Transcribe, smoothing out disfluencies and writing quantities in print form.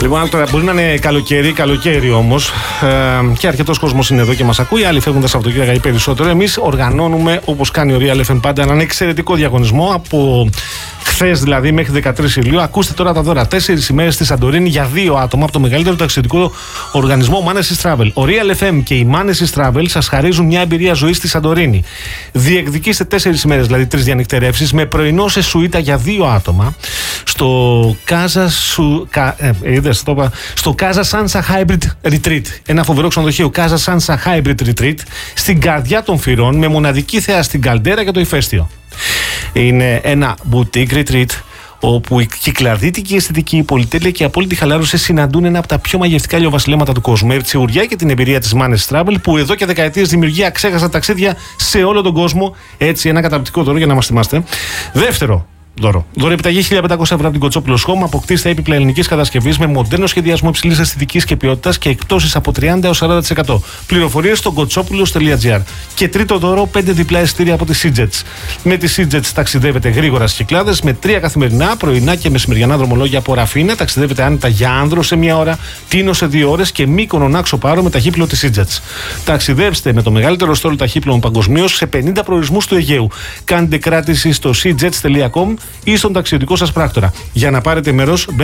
Λοιπόν, τώρα μπορεί να είναι καλοκαίρι όμως, και αρκετός κόσμος είναι εδώ και μας ακούει. Άλλοι φεύγουν τα Σαββατοκύριακα ή περισσότερο. Εμείς οργανώνουμε, όπως κάνει ο Real FM πάντα, έναν εξαιρετικό διαγωνισμό από χθες δηλαδή μέχρι 13 Ιουλίου. Ακούστε τώρα τα δώρα. 4 ημέρες στη Σαντορίνη για 2 άτομα από το μεγαλύτερο ταξιδιωτικό οργανισμό Manesis Travel. Ο Real FM και η Manesis Travel σας χαρίζουν μια εμπειρία ζωής στη Σαντορίνη. Διεκδικήστε 4 ημέρες, δηλαδή 3 διανυκτερεύσεις, με πρωινό σε σουίτα για 2 άτομα στο Casa Sansa Hybrid Retreat. Ένα φοβερό ξενοδοχείο Casa Sansa Hybrid Retreat στην καρδιά των Φυρών, με μοναδική θέα στην Καλντέρα και το ηφαίστειο. Είναι ένα boutique retreat όπου η κυκλαδίτικη αισθητική, η πολυτέλεια και η απόλυτη χαλάρωση συναντούν ένα από τα πιο μαγευτικά ηλιοβασιλέματα του κόσμου. Με σιγουριά και την εμπειρία της Manesis Travel, που εδώ και δεκαετίες δημιουργεί αξέχαστα ταξίδια σε όλο τον κόσμο. Έτσι, ένα καταπληκτικό δώρο για να μας θυμάστε. Δεύτερο δώρο. Δωρεπιταγή 1.500 ευρώ από την Κοτσόπουλος Home. Αποκτήστε έπιπλα ελληνικής κατασκευής με μοντέρνο σχεδιασμό υψηλής αισθητικής και ποιότητας και εκπτώσεις από 30% έως 40%. Πληροφορίες στο kotsopoulos.gr. Και τρίτο δώρο, 5 διπλά εισιτήρια από τις SeaJets. Με τις SeaJets ταξιδεύετε γρήγορα στις Κυκλάδες με 3 καθημερινά, πρωινά και μεσημεριανά δρομολόγια από Ραφίνα. Ταξιδεύετε άνετα για Άνδρο σε 1 ώρα, Τίνο σε 2 ώρες και Μύκονο Νάξο Πάρο με ταχύπλο της SeaJets. Ταξιδεύστε με το μεγαλύτερο στόλο ταχύπλων παγκοσμίως σε 50 προορισμούς του Αιγαίου. Κάντε κράτηση στο seajets.com ή στον ταξιδιωτικό σας πράκτορα. Για να πάρετε μέρος,